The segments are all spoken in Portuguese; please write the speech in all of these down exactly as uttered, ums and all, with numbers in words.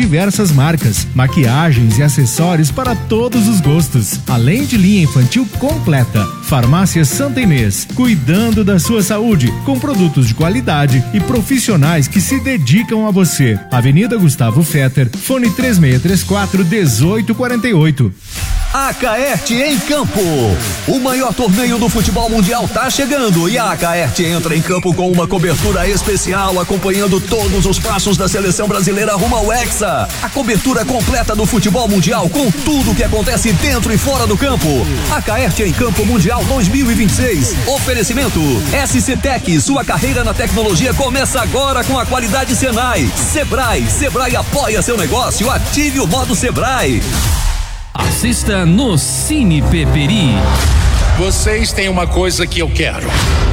diversas marcas, maquiagens e acessórios para todos os gostos, além de linha infantil completa. Farmácia Santa Inês, cuidando da sua saúde, com produtos de qualidade e profissionais que se dedicam a você. Avenida Gustavo Fetter, fone três seis três quatro, um oito quatro oito. Acaerte em Campo. O maior torneio do futebol mundial tá chegando e a Acaerte entra em campo com uma cobertura especial acompanhando todos os passos da seleção brasileira rumo ao Hexa. A cobertura completa do futebol mundial com tudo que acontece dentro e fora do campo. Acaerte em Campo Mundial dois mil e vinte e seis. Oferecimento S C Tech, sua carreira na tecnologia começa agora com a qualidade Senai. Sebrae, Sebrae apoia seu negócio, ative o modo Sebrae. Assista no Cine Peperi. Vocês têm uma coisa que eu quero.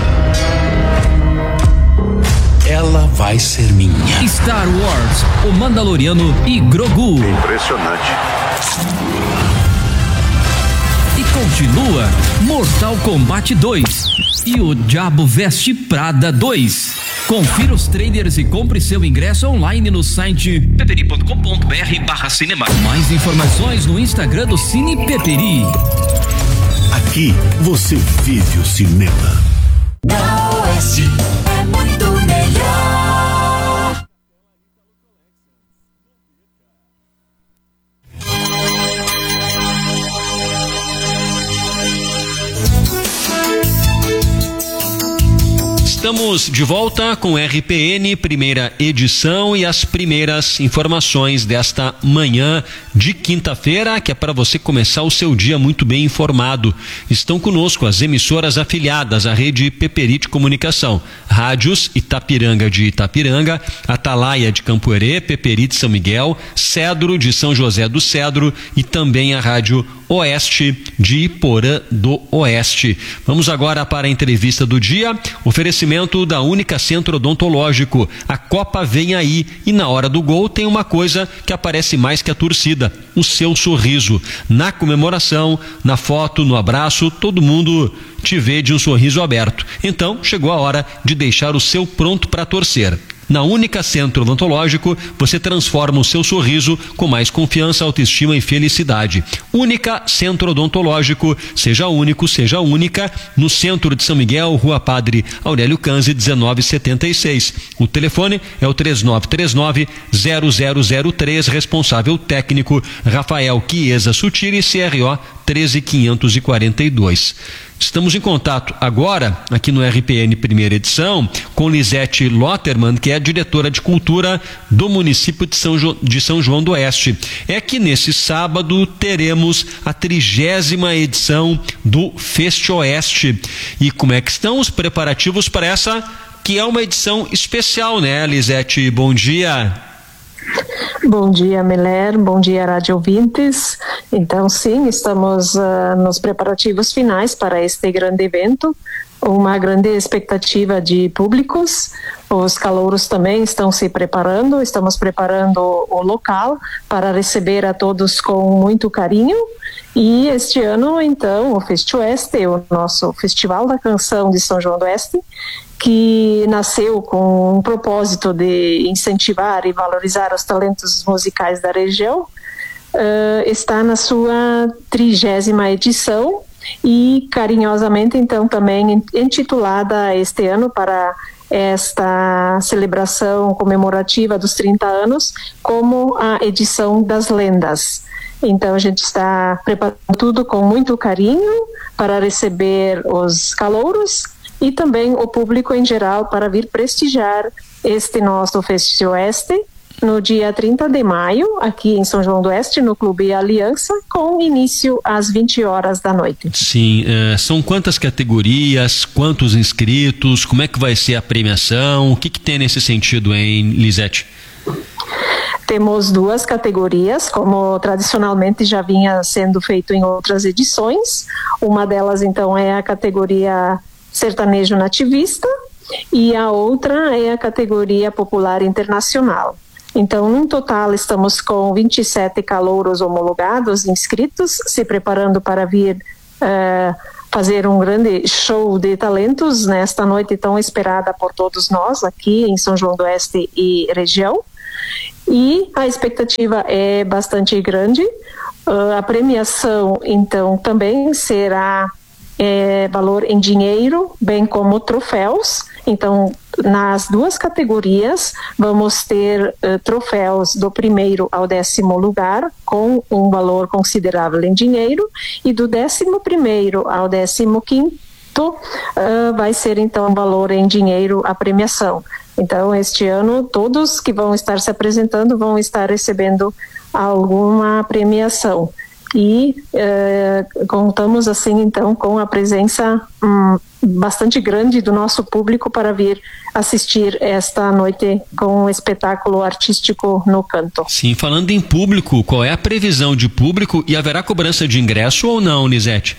Ela vai ser minha. Star Wars, o Mandaloriano e Grogu. Impressionante. E continua Mortal Kombat dois e o Diabo Veste Prada dois. Confira os trailers e compre seu ingresso online no site peperi ponto com ponto br barra cinema. Mais informações no Instagram do Cine Peperi. Aqui você vive o cinema. Na Oeste é muito melhor. Estamos de volta com R P N, primeira edição, e as primeiras informações desta manhã de quinta-feira, que é para você começar o seu dia muito bem informado. Estão conosco as emissoras afiliadas à rede Peperi de Comunicação, Rádios Itapiranga de Itapiranga, Atalaia de Campoerê, Peperi de São Miguel, Cedro de São José do Cedro e também a Rádio Oeste de Iporã do Oeste. Vamos agora para a entrevista do dia. Oferecimento da Única Centro Odontológico. A Copa vem aí e na hora do gol tem uma coisa que aparece mais que a torcida: o seu sorriso. Na comemoração, na foto, no abraço, todo mundo te vê de um sorriso aberto. Então chegou a hora de deixar o seu pronto para torcer. Na Única Centro Odontológico, você transforma o seu sorriso com mais confiança, autoestima e felicidade. Única Centro Odontológico, seja único, seja única, no centro de São Miguel, Rua Padre Aurélio Canzi, dezenove setenta e seis. O telefone é o três nove três nove, zero zero zero três, responsável técnico Rafael Chiesa Sutiri, C R O treze quinhentos e quarenta e dois. Estamos em contato agora, aqui no R P N Primeira Edição, com Lisete Lotterman, que é a diretora de cultura do município de São, jo- de São João do Oeste. É que nesse sábado teremos a trigésima edição do Fest Oeste. E como é que estão os preparativos para essa, que é uma edição especial, né, Lisete? Bom dia. Bom dia, Meler, bom dia, rádio ouvintes. Então, sim, estamos uh, nos preparativos finais para este grande evento, uma grande expectativa de públicos. Os calouros também estão se preparando, estamos preparando o local para receber a todos com muito carinho. E este ano, então, o Fest Oeste, o nosso Festival da Canção de São João do Oeste, que nasceu com um propósito de incentivar e valorizar os talentos musicais da região, uh, está na sua trigésima edição e carinhosamente, então, também intitulada este ano para esta celebração comemorativa dos trinta anos como a edição das lendas. Então a gente está preparando tudo com muito carinho para receber os calouros e também o público em geral para vir prestigiar este nosso Fest Oeste no dia trinta de maio, aqui em São João do Oeste, no Clube Aliança, com início às vinte horas da noite. Sim, é, são quantas categorias, quantos inscritos, como é que vai ser a premiação, o que que tem nesse sentido, hein, Lisete? Temos duas categorias, como tradicionalmente já vinha sendo feito em outras edições. Uma delas, então, é a categoria sertanejo nativista e a outra é a categoria popular internacional. Então, no total, estamos com vinte e sete calouros homologados, inscritos, se preparando para vir uh, fazer um grande show de talentos nesta noite tão esperada por todos nós aqui em São João do Oeste e região. e a expectativa é bastante grande. Uh, a premiação, então, também será é, valor em dinheiro, bem como troféus. Então, nas duas categorias, vamos ter uh, troféus do primeiro ao décimo lugar, com um valor considerável em dinheiro, e do décimo primeiro ao décimo quinto, uh, vai ser, então, valor em dinheiro a premiação. Então, este ano, todos que vão estar se apresentando vão estar recebendo alguma premiação. E uh, contamos, assim, então, com a presença um, bastante grande do nosso público para vir assistir esta noite com um espetáculo artístico no canto. Sim, falando em público, qual é a previsão de público e haverá cobrança de ingresso ou não, Lisete?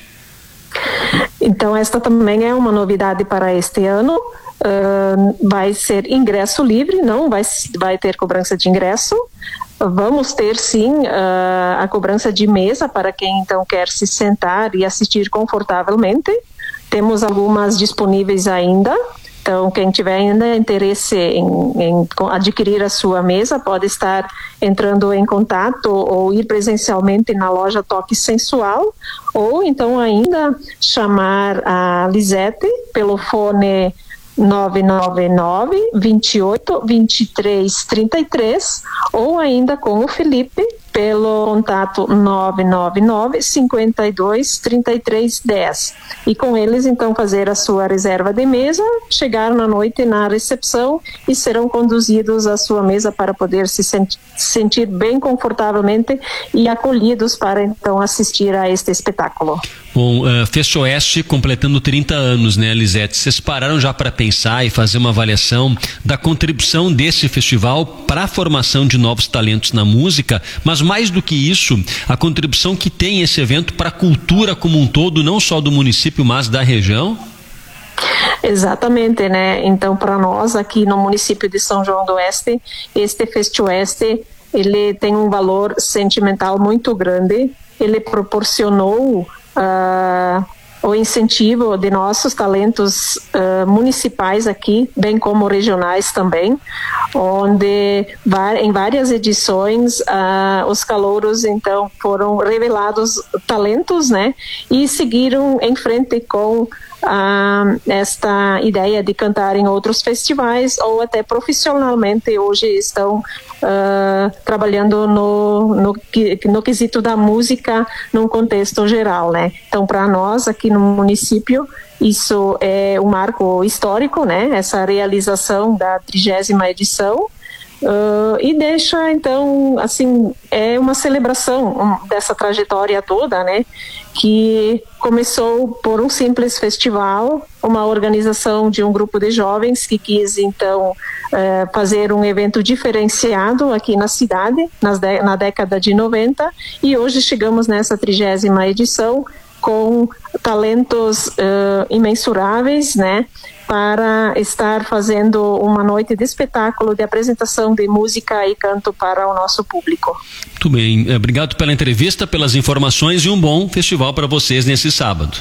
Então, esta também é uma novidade para este ano. Uh, vai ser ingresso livre, não vai, vai ter cobrança de ingresso. Vamos ter, sim, uh, a cobrança de mesa para quem, então, quer se sentar e assistir confortavelmente. Temos algumas disponíveis ainda. Então, quem tiver ainda interesse em, em adquirir a sua mesa, pode estar entrando em contato ou ir presencialmente na loja Toque Sensual, ou então ainda chamar a Lisete pelo fone nove nove nove, dois oito, dois três, três três, ou ainda com o Felipe pelo contato nove nove nove, cinco dois, três três um zero. E com eles, então, fazer a sua reserva de mesa, chegar na noite na recepção e serão conduzidos à sua mesa para poder se senti- sentir bem confortavelmente e acolhidos para, então, assistir a este espetáculo. Bom, uh, Festoeste completando trinta anos, né, Lisete? Vocês pararam já para pensar e fazer uma avaliação da contribuição desse festival para a formação de novos talentos na música, mas mais do que isso, a contribuição que tem esse evento para a cultura como um todo, não só do município, mas da região? Exatamente, né? Então, para nós aqui no município de São João do Oeste, este Festoeste, ele tem um valor sentimental muito grande. Ele proporcionou uh, o incentivo de nossos talentos uh, municipais aqui, bem como regionais também, onde em várias edições uh, os calouros, então, foram revelados talentos, né, e seguiram em frente com uh, esta ideia de cantar em outros festivais, ou até profissionalmente hoje estão Uh, trabalhando no, no, no quesito da música num contexto geral, né? Então, para nós aqui no município, isso é um marco histórico, né? Essa realização da trigésima edição. Uh, e deixa, então, assim, é uma celebração dessa trajetória toda, né, que começou por um simples festival, uma organização de um grupo de jovens que quis, então, uh, fazer um evento diferenciado aqui na cidade, nas de- na década de noventa, e hoje chegamos nessa trigésima edição com talentos uh, imensuráveis, né, para estar fazendo uma noite de espetáculo, de apresentação de música e canto para o nosso público. Muito bem, obrigado pela entrevista, pelas informações e um bom festival para vocês nesse sábado.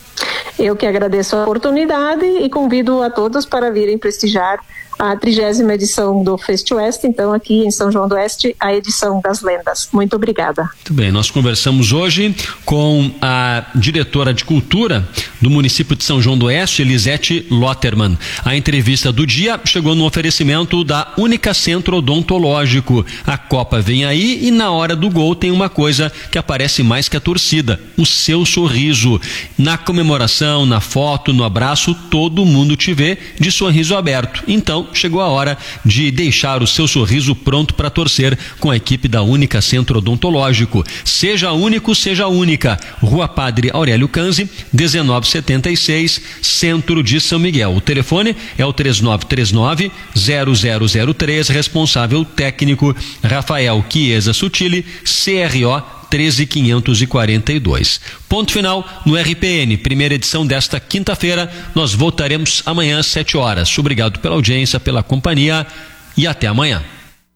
Eu que agradeço a oportunidade e convido a todos para virem prestigiar a trigésima edição do Festoeste, então aqui em São João do Oeste, a edição das lendas. Muito obrigada. Muito bem, nós conversamos hoje com a diretora de cultura do município de São João do Oeste, Lisete Lotterman. A entrevista do dia chegou no oferecimento da Única Centro Odontológico. A Copa vem aí e na hora do gol tem uma coisa que aparece mais que a torcida, o seu sorriso. Na comemoração, na foto, no abraço, todo mundo te vê de sorriso aberto. Então, chegou a hora de deixar o seu sorriso pronto para torcer com a equipe da Única Centro Odontológico. Seja único, seja única. Rua Padre Aurélio Canzi, dezenove setenta e seis, Centro de São Miguel. O telefone é o três nove três nove, zero zero zero três, responsável técnico Rafael Chiesa Sutili, C R O treze quinhentos e quarenta e dois. Ponto final no R P N, primeira edição desta quinta-feira. Nós voltaremos amanhã às sete horas. Obrigado pela audiência, pela companhia e até amanhã.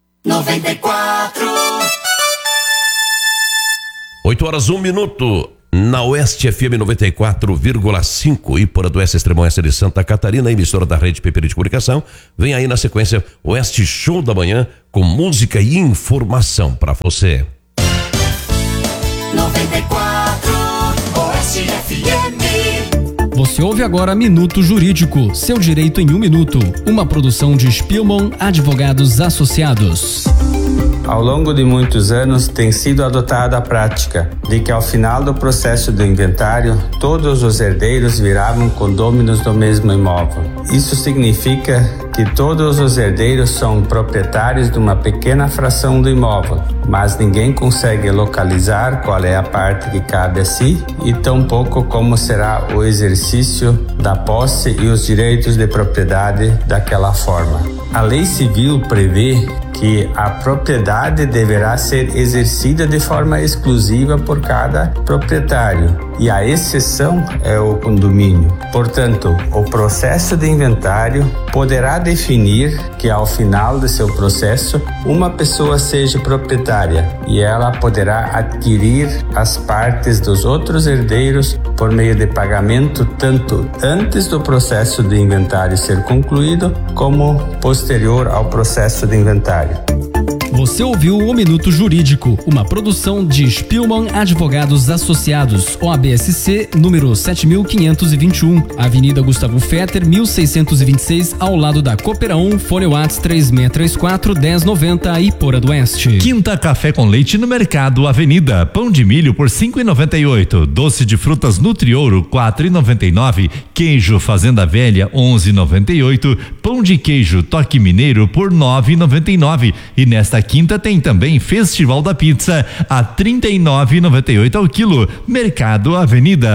noventa e quatro oito horas, um minuto. na Oeste F M noventa e quatro vírgula cinco, Ípora do Oeste, Extremo Oeste de Santa Catarina, emissora da Rede Peperi de Comunicação. Vem aí na sequência Oeste Show da Manhã, com música e informação para você. noventa e quatro Oeste F M. Você ouve agora Minuto Jurídico, seu direito em um minuto. Uma produção de Spielmann Advogados Associados. Ao longo de muitos anos tem sido adotada a prática de que ao final do processo do inventário, todos os herdeiros viravam condôminos do mesmo imóvel. Isso significa que todos os herdeiros são proprietários de uma pequena fração do imóvel, mas ninguém consegue localizar qual é a parte que cabe a si e tampouco como será o exercício da posse e os direitos de propriedade daquela forma. A lei civil prevê que a propriedade deverá ser exercida de forma exclusiva por cada proprietário e a exceção é o condomínio. Portanto, o processo de inventário poderá definir que ao final de seu processo uma pessoa seja proprietária e ela poderá adquirir as partes dos outros herdeiros por meio de pagamento tanto antes do processo de inventário ser concluído como posterior ao processo de inventário. Você ouviu o Minuto Jurídico, uma produção de Spielmann Advogados Associados, O A B S C, número sete mil quinhentos e vinte e um, Avenida Gustavo Fetter, mil seiscentos e vinte e seis, ao lado da Coopera um, fone WhatsApp três seis três quatro, um zero nove zero, Ípora do Oeste. Quinta Café com Leite no Mercado Avenida, pão de milho por cinco e noventa e oito, doce de frutas Nutriouro quatro e noventa e nove, queijo Fazenda Velha onze e noventa e oito, pão de queijo Toque Mineiro por nove e noventa e nove e nesta quinta tem também Festival da Pizza a trinta e nove e noventa e oito ao quilo. Mercado Avenida.